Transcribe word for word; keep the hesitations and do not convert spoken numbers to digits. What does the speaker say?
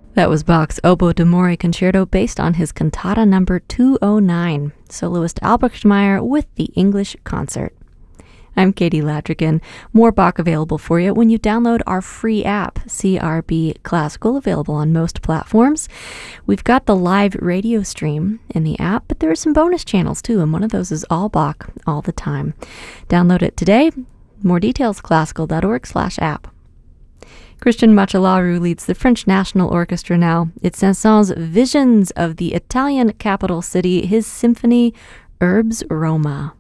That was Bach's Oboe d'Amore Concerto based on his Cantata number two oh nine, soloist Albrecht Meyer with the English Concert. I'm Katie Ladrigan. More Bach available for you when you download our free app, C R B Classical, available on most platforms. We've got the live radio stream in the app, but there are some bonus channels too, and one of those is all Bach all the time. Download it today. More details, classical.org slash app. Christian Macellaro leads the French National Orchestra now. It's Saint-Saëns' Visions of the Italian capital city, his symphony, Urbs Roma.